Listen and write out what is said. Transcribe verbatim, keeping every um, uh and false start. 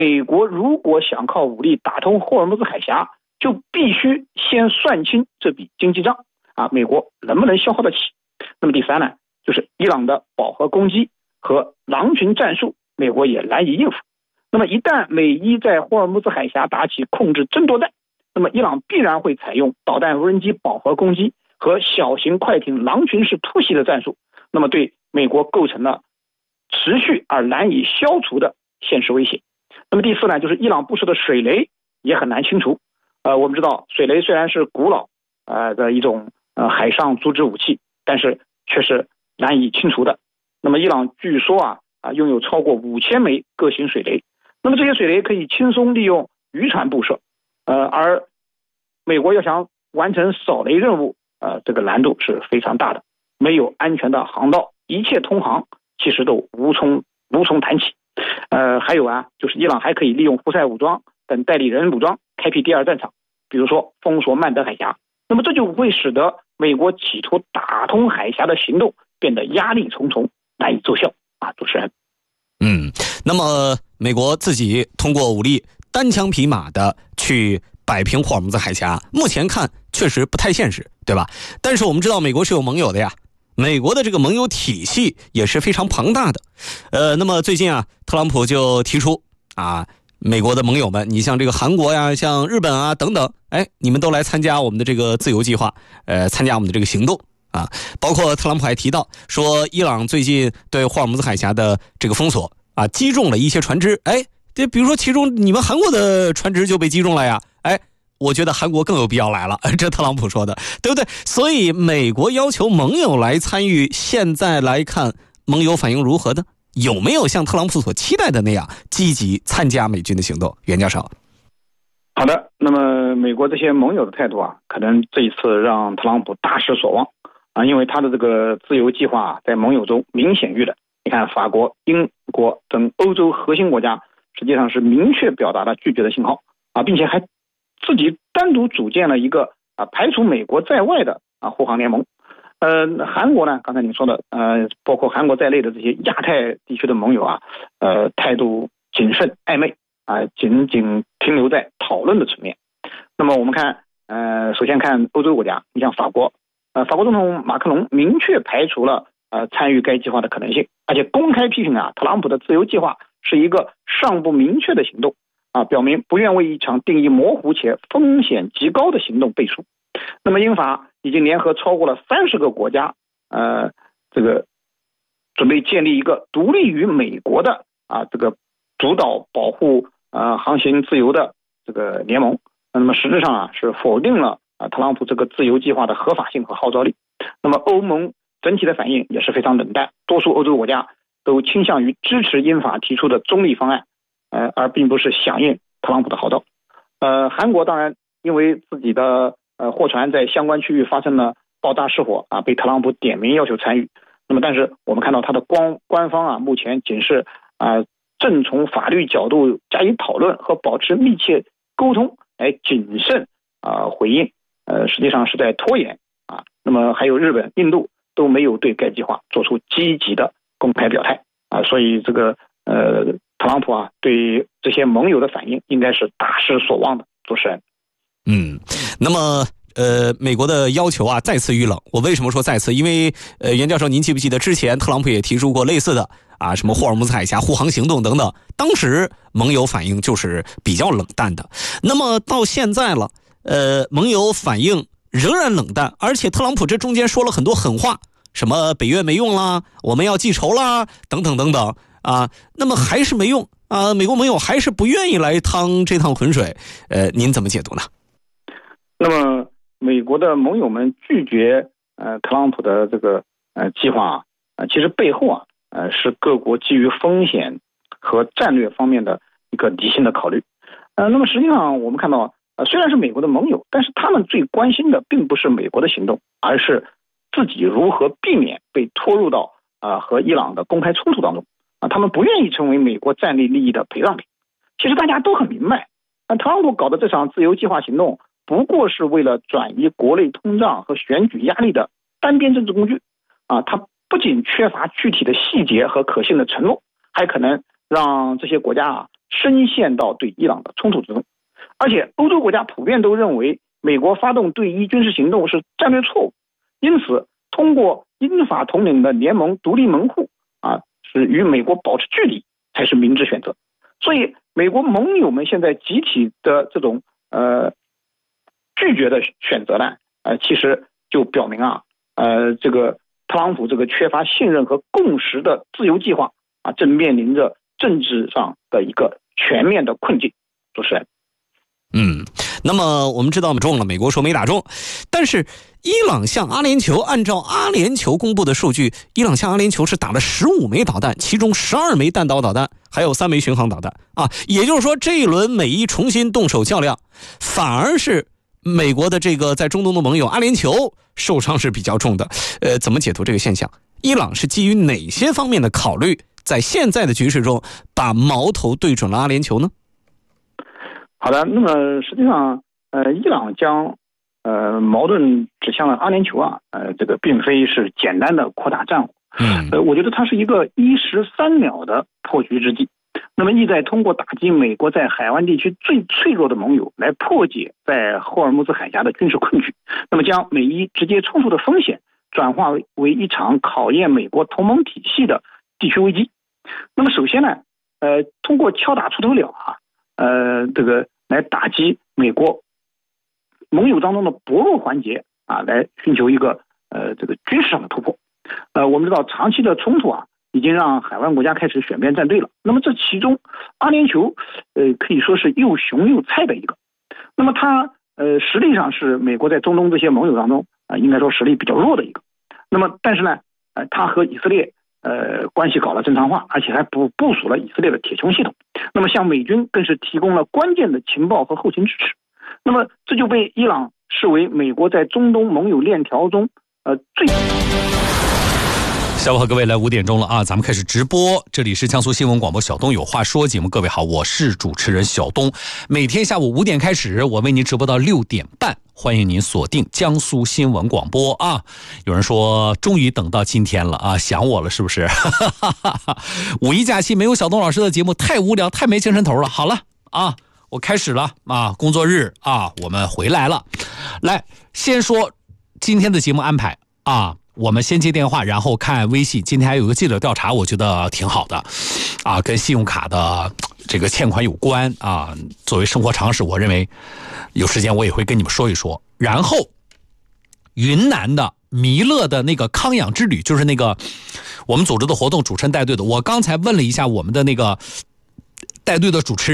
美国如果想靠武力打通霍尔木兹海峡，就必须先算清这笔经济账啊，美国能不能消耗得起？那么第三呢，就是伊朗的饱和攻击和狼群战术，美国也难以应付。那么一旦美伊在霍尔木兹海峡打起控制争夺战，那么伊朗必然会采用导弹无人机饱和攻击和小型快艇狼群式突袭的战术，那么对美国构成了持续而难以消除的现实威胁。那么第四呢，就是伊朗部署的水雷也很难清除。呃，我们知道水雷虽然是古老呃的一种呃海上阻止武器，但是却是难以清除的。那么伊朗据说啊啊拥有超过五千枚各型水雷，那么这些水雷可以轻松利用渔船布设，呃，而美国要想完成扫雷任务，呃，这个难度是非常大的。没有安全的航道，一切通航其实都无从无从谈起。呃，还有啊，就是伊朗还可以利用胡塞武装等代理人武装开辟第二战场，比如说封锁曼德海峡。那么这就会使得美国企图打通海峡的行动变得压力重重，难以奏效啊！主持人， 嗯，那么美国自己通过武力单枪匹马的去摆平霍尔木兹海峡，目前看确实不太现实，对吧？但是我们知道美国是有盟友的呀，美国的这个盟友体系也是非常庞大的。呃，那么最近啊，特朗普就提出啊，美国的盟友们，你像这个韩国呀，像日本啊等等，哎，你们都来参加我们的这个自由计划，呃，参加我们的这个行动啊。包括特朗普还提到说，伊朗最近对霍尔木兹海峡的这个封锁啊，击中了一些船只，哎，这比如说其中你们韩国的船只就被击中了呀，哎。我觉得韩国更有必要来了，这特朗普说的，对不对？所以美国要求盟友来参与，现在来看盟友反应如何的？有没有像特朗普所期待的那样积极参加美军的行动？袁教授。 好的，那么美国这些盟友的态度啊，可能这一次让特朗普大失所望啊，因为他的这个自由计划啊，在盟友中明显遇冷。你看，法国、英国等欧洲核心国家实际上是明确表达了拒绝的信号啊，并且还自己单独组建了一个啊排除美国在外的啊护航联盟。呃，韩国呢，刚才您说的，呃，包括韩国在内的这些亚太地区的盟友啊，呃，态度谨慎暧昧啊，仅仅停留在讨论的层面。那么我们看，呃，首先看欧洲国家，你像法国，呃，法国总统马克龙明确排除了呃参与该计划的可能性，而且公开批评啊特朗普的自由计划是一个尚不明确的行动。啊，表明不愿为一场定义模糊且风险极高的行动背书。那么英法已经联合超过了三十个国家，呃，这个准备建立一个独立于美国的啊这个主导保护呃航行自由的这个联盟。那么实质上啊是否定了啊特朗普这个自由计划的合法性和号召力。那么欧盟整体的反应也是非常冷淡，多数欧洲国家都倾向于支持英法提出的中立方案。呃，而并不是响应特朗普的号召。呃，韩国当然因为自己的呃货船在相关区域发生了爆炸失火啊，被特朗普点名要求参与。那么，但是我们看到他的官官方啊，目前仅是啊、呃、正从法律角度加以讨论和保持密切沟通，来谨慎啊、呃、回应。呃，实际上是在拖延啊。那么还有日本、印度都没有对该计划做出积极的公开表态啊，所以这个呃。特朗普啊，对这些盟友的反应应该是大失所望的。主持人， 嗯，那么呃，美国的要求啊再次遇冷。我为什么说再次？因为呃，袁教授，您记不记得之前特朗普也提出过类似的啊，什么霍尔木兹海峡护航行动等等，当时盟友反应就是比较冷淡的。那么到现在了，呃，盟友反应仍然冷淡，而且特朗普这中间说了很多狠话，什么北约没用啦，我们要记仇啦，等等等等。啊，那么还是没用啊！美国盟友还是不愿意来趟这趟浑水，呃，您怎么解读呢？ 那么，美国的盟友们拒绝呃特朗普的这个呃计划啊，呃，其实背后啊，呃是各国基于风险和战略方面的一个理性的考虑。呃，那么实际上我们看到，呃，虽然是美国的盟友，但是他们最关心的并不是美国的行动，而是自己如何避免被拖入到啊、呃、和伊朗的公开冲突当中。啊，他们不愿意成为美国战略利益的陪葬品。其实大家都很明白，那特朗普搞的这场自由计划行动，不过是为了转移国内通胀和选举压力的单边政治工具。啊，他不仅缺乏具体的细节和可信的承诺，还可能让这些国家啊深陷到对伊朗的冲突之中。而且欧洲国家普遍都认为美国发动对伊军事行动是战略错误，因此通过英法统领的联盟独立门户啊，是与美国保持距离才是明智选择。所以美国盟友们现在集体的这种呃拒绝的选择呢，呃其实就表明啊，呃这个特朗普这个缺乏信任和共识的自由计划啊，正面临着政治上的一个全面的困境。主持人。 嗯，那么我们知道中了，美国说没打中，但是伊朗向阿联酋，按照阿联酋公布的数据，伊朗向阿联酋是打了十五枚导弹，其中十二枚弹道导弹，还有三枚巡航导弹啊。也就是说，这一轮美伊重新动手较量，反而是美国的这个在中东的盟友阿联酋受伤是比较重的。呃，怎么解读这个现象？伊朗是基于哪些方面的考虑，在现在的局势中把矛头对准了阿联酋呢？ 好的，那么实际上，呃，伊朗将呃矛盾指向了阿联酋啊，呃，这个并非是简单的扩大战火， 嗯， 呃，我觉得它是一个一石三鸟的破局之计。那么意在通过打击美国在海湾地区最脆弱的盟友，来破解在霍尔木兹海峡的军事困局，那么将美伊直接冲突的风险转化为一场考验美国同盟体系的地区危机。那么首先呢，呃，通过敲打出头鸟啊。呃，这个来打击美国盟友当中的薄弱环节啊，来寻求一个呃这个军事上的突破。呃，我们知道长期的冲突啊，已经让海湾国家开始选边站队了。那么这其中，阿联酋呃可以说是又熊又菜的一个。那么它呃实力上是美国在中东这些盟友当中啊、呃，应该说实力比较弱的一个。那么但是呢，呃，它和以色列。呃，关系搞了正常化，而且还部部署了以色列的铁穹系统。那么向美军更是提供了关键的情报和后勤支持。那么这就被伊朗视为美国在中东盟友链条中呃最。 下午好，各位，来五点钟了啊，咱们开始直播。这里是江苏新闻广播小东有话说节目，各位好，我是主持人小东。每天下午五点开始，我为您直播到六点半，欢迎您锁定江苏新闻广播啊。有人说，终于等到今天了啊，想我了是不是？五一假期没有小东老师的节目，太无聊，太没精神头了。好了啊，我开始了啊，工作日啊，我们回来了。来，先说今天的节目安排啊。我们先接电话，然后看微信。今天还有个记者调查，我觉得挺好的，啊，跟信用卡的这个欠款有关啊。作为生活常识，我认为有时间我也会跟你们说一说。然后，云南的弥勒的那个康养之旅，就是那个我们组织的活动主持人带队的。我刚才问了一下我们的那个带队的主持人。